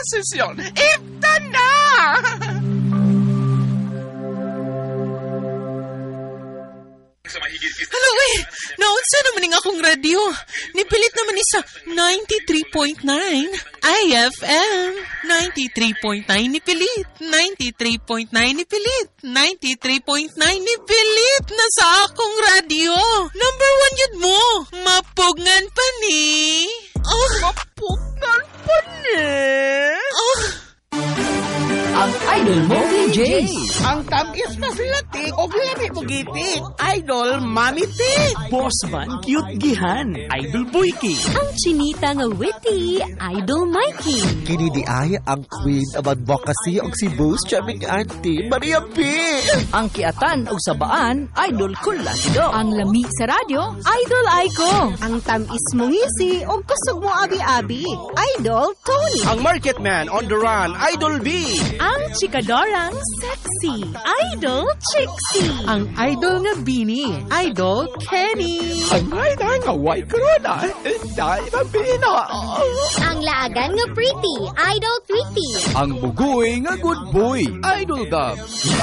desisyon. Ifta na! Hello, naunsa naman ng akong radyo. Nipilit naman ni sa 93.9 IFM. 93.9 nipilit. 93.9 nipilit. 93.9 nipilit na sa akong radyo. Number 1 yun mo. Mapugngan pa ni. Mapugngan pa ni? Ang idol mo, VJ. Ang tamis na silatik o lami mo gitik. Idol, Mami Tik. Boss man, cute gihan. Idol Boyki. Ang chinita nga witty, Idol Mikey. Kini di ay ang queen of advocacy og si Boss Charming Auntie Maria P. Ang kiatan o sabaan, Idol Kulasido. Ang lami sa radyo, Idol Aiko. Ang tamis mong ngisi o kusog mo abi-abi, Idol Tony. Ang market man on the run, Idol B. Ang chikadorang sexy, Idol Trixie. Ang idol nga Bini, Idol Kenny. Ang ngay nga white corona, dahil ang pina. Ang laagan nga pretty, Idol Tweety. Ang bugoy nga good boy. Idol Dub.